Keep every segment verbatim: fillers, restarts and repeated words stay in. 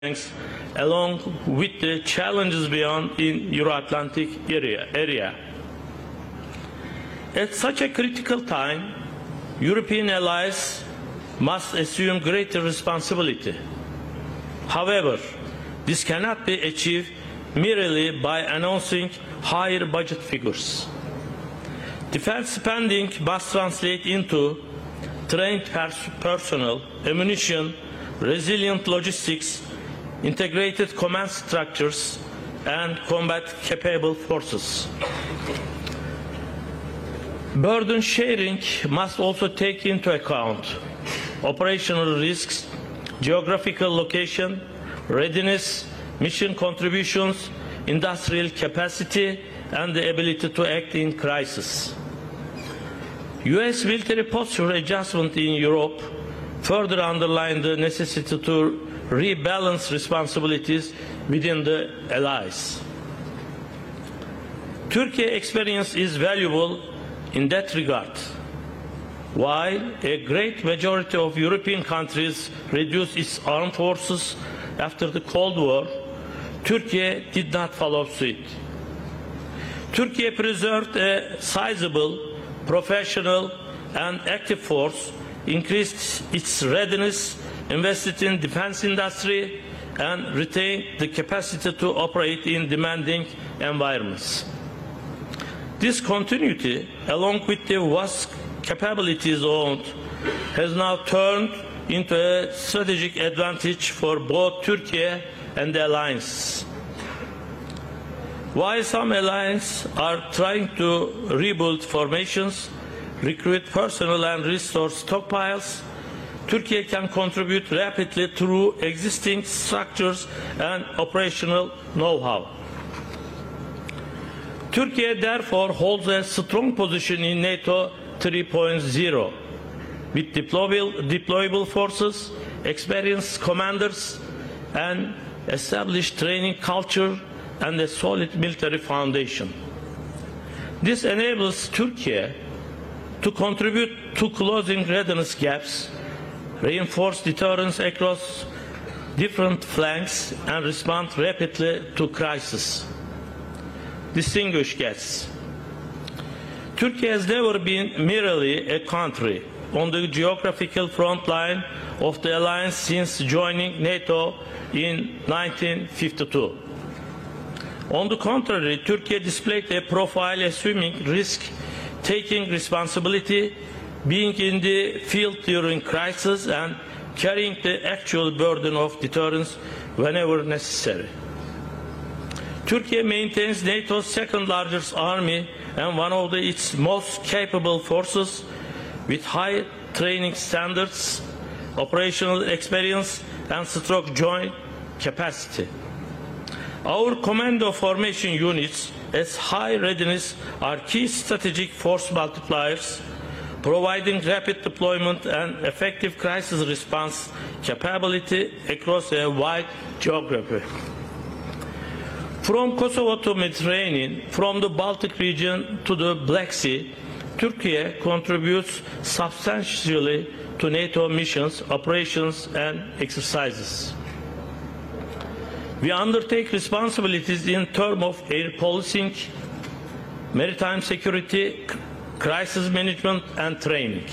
along with the challenges beyond in Euro-Atlantic area, area. At such a critical time, European allies must assume greater responsibility. However, this cannot be achieved merely by announcing higher budget figures. Defense spending must translate into trained pers personnel, ammunition, resilient logistics, integrated command structures, and combat-capable forces. Burden sharing must also take into account operational risks, geographical location, readiness, mission contributions, industrial capacity, and the ability to act in crisis. U S military posture adjustment in Europe further underlined the necessity to rebalance responsibilities within the allies. Turkey's experience is valuable in that regard. While a great majority of European countries reduced its armed forces after the Cold War, Turkey did not follow suit. Turkey preserved a sizable, professional, and active force, increased its readiness, invested in defense industry, and retained the capacity to operate in demanding environments. This continuity, along with the vast capabilities owned, has now turned into a strategic advantage for both Turkey and the alliance. While some alliances are trying to rebuild formations, recruit personnel, and restore stockpiles, Turkey can contribute rapidly through existing structures and operational know-how. Turkey therefore holds a strong position in NATO three point oh, with deployable, deployable forces, experienced commanders, and established training culture and a solid military foundation. This enables Turkey to contribute to closing readiness gaps, reinforce deterrence across different flanks, and respond rapidly to crises. Distinguished guests, Turkey has never been merely a country on the geographical front line of the alliance since joining NATO in nineteen fifty-two. On the contrary, Turkey displayed a profile assuming risk, taking responsibility, being in the field during crisis, and carrying the actual burden of deterrence whenever necessary. Turkey maintains NATO's second largest army and one of the, its most capable forces, with high training standards, operational experience, and strong joint capacity. Our commando formation units at high readiness are key strategic force multipliers, providing rapid deployment and effective crisis response capability across a wide geography. From Kosovo to Mediterranean, from the Baltic region to the Black Sea, Turkey contributes substantially to NATO missions, operations, and exercises. We undertake responsibilities in terms of air policing, maritime security, crisis management, and training.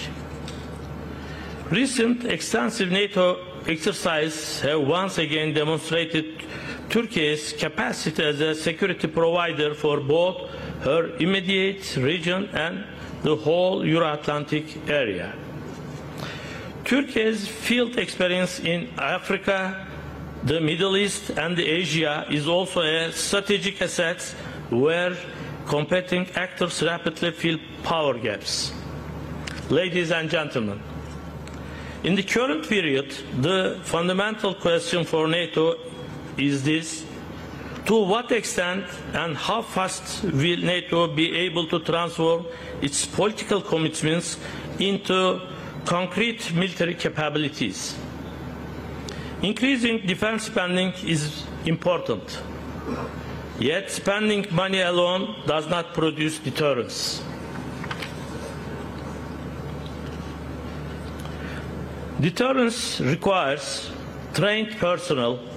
Recent extensive NATO exercises have once again demonstrated Turkey's capacity as a security provider for both her immediate region and the whole Euro-Atlantic area. Turkey's field experience in Africa, the Middle East, and Asia is also a strategic asset where competing actors rapidly fill power gaps. Ladies and gentlemen, in the current period, the fundamental question for NATO is this: to what extent and how fast will NATO be able to transform its political commitments into concrete military capabilities? Increasing defense spending is important, yet spending money alone does not produce deterrence. Deterrence requires trained personnel,